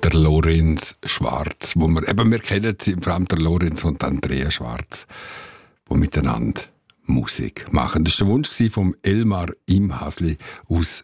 der Lorenz Schwarz, wir kennen sie, vor allem der Lorenz und Andrea Schwarz, die miteinander Musik machen. Das war der Wunsch von Elmar Imhasli aus